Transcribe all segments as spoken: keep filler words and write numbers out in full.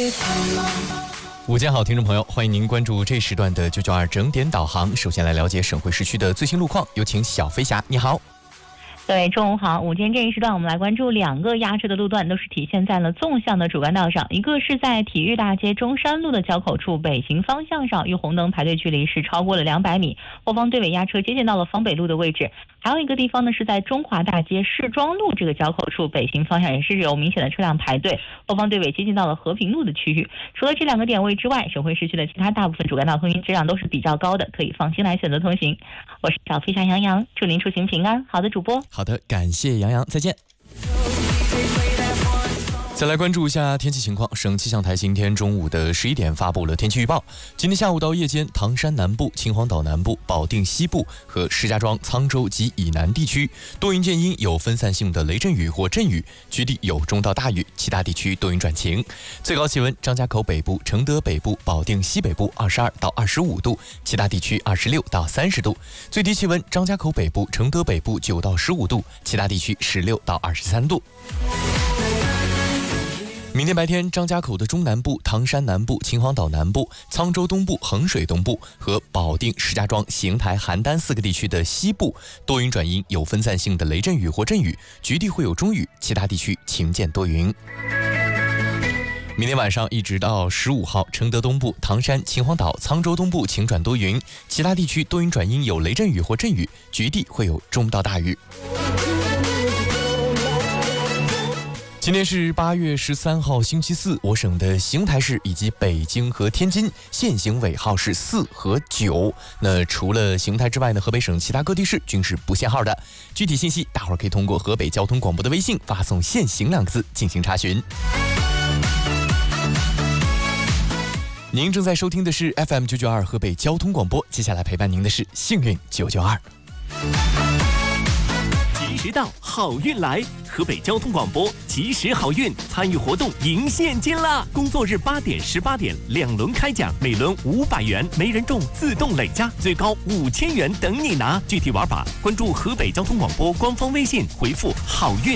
午间好，听众朋友，欢迎您关注这时段的九九二整点导航。首先来了解省会市区的最新路况，有请小飞侠，你好。 各位中午好，午间这一时段我们来关注两个压车的路段，都是体现在了纵向的主干道上。一个是在体育大街中山路的交口处，北行方向上与红灯排队距离是超过了两百米，后方队尾压车接近到了方北路的位置。还有一个地方呢是在中华大街市庄路这个交口处，北行方向也是有明显的车辆排队，后方队尾接近到了和平路的区域。除了这两个点位之外，省会市区的其他大部分主干道通行质量都是比较高的，可以放心来选择通行。我是小飞侠杨洋，祝您出行平安。好的，主播。 好的，感谢杨洋，再见。再来关注一下天气情况，省气象台今天中午的十一点发布了天气预报。今天下午到夜间，唐山南部、秦皇岛南部、保定西部和石家庄、沧州及以南地区多云见阴，有分散性的雷阵雨或阵雨，局地有中到大雨，其他地区多云转晴。最高气温，张家口北部、承德北部、保定西北部二十二到二十五度，其他地区二十六到三十度。最低气温，张家口北部、承德北部九到十五度，其他地区十六到二十三度。明天白天，张家口的中南部、唐山南部、秦皇岛南部、沧州东部、衡水东部和保定、石家庄、邢台、邯郸四个地区的西部多云转阴，有分散性的雷阵雨或阵雨，局地会有中雨，其他地区晴间多云。明天晚上一直到十五号，承德东部、唐山、秦皇岛、沧州东部晴转多云，其他地区多云转阴，有雷阵雨或阵雨，局地会有中到大雨。今天是八月十三号星期四，我省的邢台市以及北京和天津限行尾号是四和九。那除了邢台之外呢，河北省其他各地市均是不限号的。具体信息，大伙儿可以通过河北交通广播的微信发送"限行"两个字进行查询。您正在收听的是 F M 九九二河北交通广播，接下来陪伴您的是幸运九九二。 及时到，好运来！河北交通广播及时好运参与活动赢现金啦！工作日八点、十八点两轮开奖，每轮五百元，没人中自动累加，最高五千元等你拿。具体玩法关注河北交通广播官方微信，回复“好运”。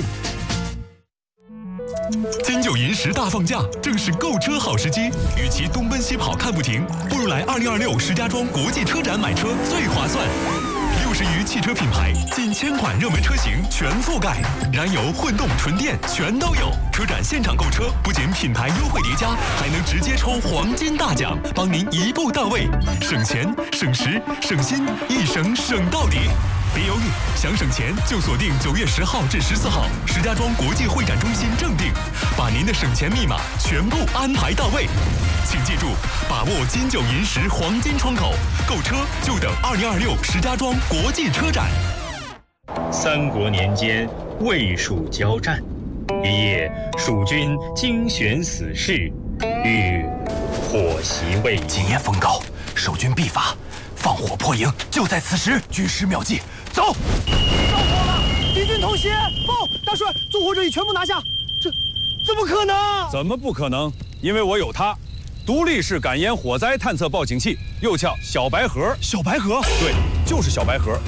金九银十大放假，正是购车好时机。与其东奔西跑看不停，不如来二零二六石家庄国际车展买车最划算。六十余汽车品牌，近千款热门车型全覆盖，燃油、混动、纯电全都有。车展现场购车，不仅品牌优惠叠加，还能直接抽黄金大奖，帮您一步到位，省钱、省时、省心，一省省到底。别犹豫，想省钱就锁定九月十号至十四号，石家庄国际会展中心正定，把您的省钱密码全部安排到位。请记住，把握金九银十黄金窗口，购车就等二零二六石家庄国际车展。 三国年间，魏蜀交战，一夜蜀军精选死士，欲火袭魏营。 今夜风高，守军必发，放火破营，就在此时。军师妙计，走！ 着火了，敌军偷袭！报，大帅，纵火者已全部拿下。这怎么可能？ 怎么不可能？因为我有它。独立式感烟火灾探测报警器，又叫小白盒。 小白盒？ 对，就是小白盒。